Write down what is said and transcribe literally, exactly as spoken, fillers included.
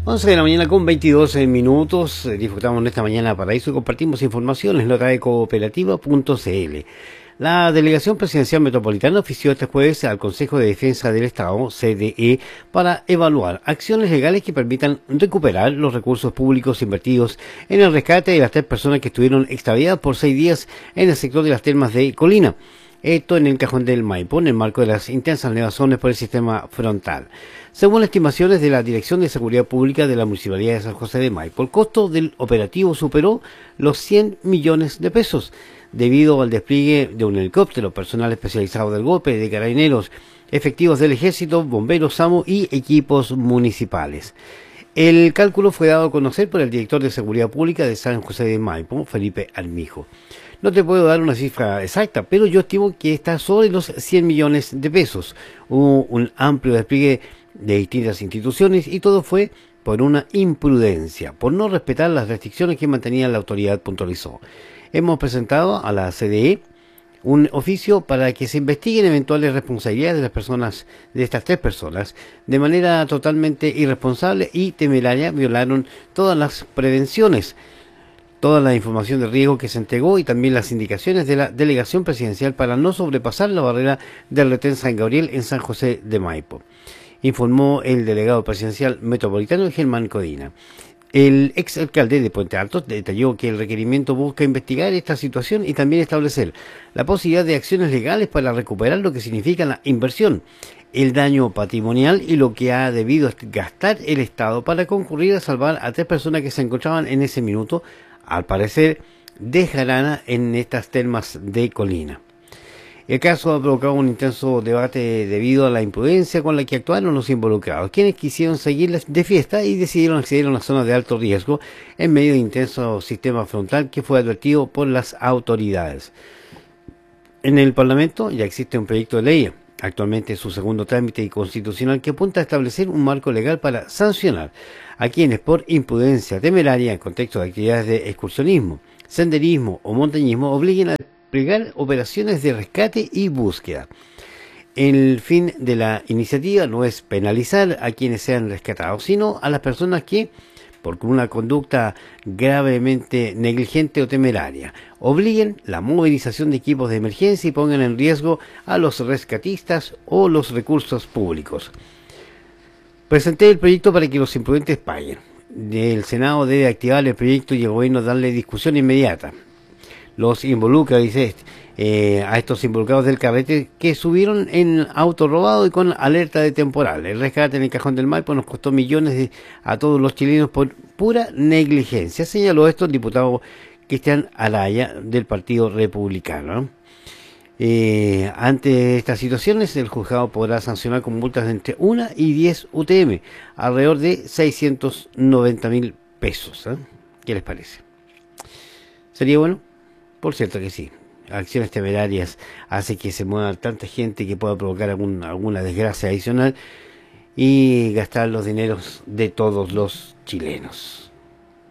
once de la mañana con veintidós minutos. Disfrutamos en esta mañana Paraíso y compartimos informaciones en nota de cooperativa punto c l. La Delegación Presidencial Metropolitana ofició este jueves al Consejo de Defensa del Estado, C D E, para evaluar acciones legales que permitan recuperar los recursos públicos invertidos en el rescate de las tres personas que estuvieron extraviadas por seis días en el sector de las termas de Colina. Esto en el Cajón del Maipo, en el marco de las intensas nevazones por el sistema frontal. Según estimaciones de la Dirección de Seguridad Pública de la Municipalidad de San José de Maipo, el costo del operativo superó los cien millones de pesos, debido al despliegue de un helicóptero, personal especializado del golpe, de carabineros, efectivos del Ejército, bomberos, SAMU y equipos municipales. El cálculo fue dado a conocer por el director de Seguridad Pública de San José de Maipo, Felipe Armijo. No te puedo dar una cifra exacta, pero yo estimo que está sobre los cien millones de pesos. Hubo un amplio despliegue de distintas instituciones y todo fue por una imprudencia, por no respetar las restricciones que mantenía la autoridad, puntualizó. Hemos presentado a la C D E un oficio para que se investiguen eventuales responsabilidades de las personas, de estas tres personas, de manera totalmente irresponsable y temeraria. Violaron todas las prevenciones, toda la información de riesgo que se entregó y también las indicaciones de la Delegación Presidencial para no sobrepasar la barrera del retén San Gabriel en San José de Maipo, informó el delegado presidencial metropolitano Germán Codina. El exalcalde de Puente Alto detalló que el requerimiento busca investigar esta situación y también establecer la posibilidad de acciones legales para recuperar lo que significa la inversión, el daño patrimonial y lo que ha debido gastar el Estado para concurrir a salvar a tres personas que se encontraban en ese minuto, al parecer, de jarana en estas termas de Colina. El caso ha provocado un intenso debate debido a la imprudencia con la que actuaron los involucrados, quienes quisieron seguir de fiesta y decidieron acceder a una zona de alto riesgo en medio de intenso sistema frontal que fue advertido por las autoridades. En el Parlamento ya existe un proyecto de ley, actualmente su segundo trámite y constitucional, que apunta a establecer un marco legal para sancionar a quienes por imprudencia temeraria en contexto de actividades de excursionismo, senderismo o montañismo obliguen a desplegar operaciones de rescate y búsqueda. El fin de la iniciativa no es penalizar a quienes sean rescatados, sino a las personas que, por una conducta gravemente negligente o temeraria, obliguen la movilización de equipos de emergencia y pongan en riesgo a los rescatistas o los recursos públicos. Presenté el proyecto para que los imprudentes paguen. El Senado debe activar el proyecto y el gobierno darle discusión inmediata. Los involucra, dice, eh, a estos involucrados del carrete que subieron en auto robado y con alerta de temporal. El rescate en el Cajón del Maipo nos costó millones de, a todos los chilenos por pura negligencia, señaló esto el diputado Cristian Araya del Partido Republicano. Eh, ante estas situaciones, el juzgado podrá sancionar con multas de entre una y diez U T M, alrededor de seiscientos noventa mil pesos. ¿eh? ¿Qué les parece? ¿Sería bueno? Por cierto que sí. Acciones temerarias hace que se mueva tanta gente que pueda provocar algún, alguna desgracia adicional y gastar los dineros de todos los chilenos.